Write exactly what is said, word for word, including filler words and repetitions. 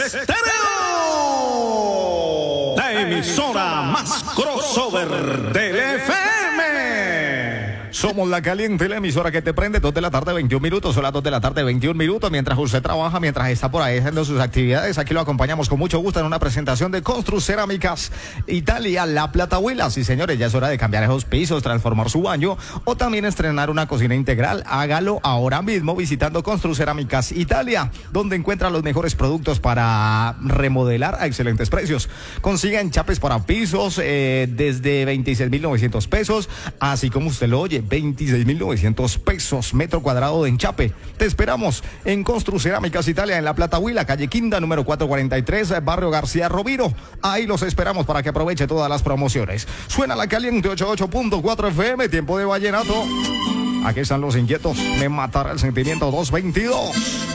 Estéreo, la emisora más crossover del F M. Somos La Caliente, la emisora que te prende. Dos de la tarde, veintiún minutos. Son las dos de la tarde, veintiún minutos. Mientras usted trabaja, mientras está por ahí haciendo sus actividades, aquí lo acompañamos con mucho gusto en una presentación de Constru Cerámicas Italia, La Platahuila. Sí, señores, ya es hora de cambiar esos pisos, transformar su baño o también estrenar una cocina integral. Hágalo ahora mismo visitando Constru Cerámicas Italia, donde encuentra los mejores productos para remodelar a excelentes precios. Consiga enchapes para pisos eh, desde veintiséis mil novecientos pesos, así como usted lo oye, veintiséis mil novecientos pesos metro cuadrado de enchape. Te esperamos en Constru Cerámicas Italia, en La Platahuila, calle Quinta, número cuatrocientos cuarenta y tres, barrio García Roviro. Ahí los esperamos para que aproveche todas las promociones. Suena La Caliente ochenta y ocho punto cuatro F M, tiempo de vallenato. Aquí están los inquietos, me matará el sentimiento doscientos veintidós.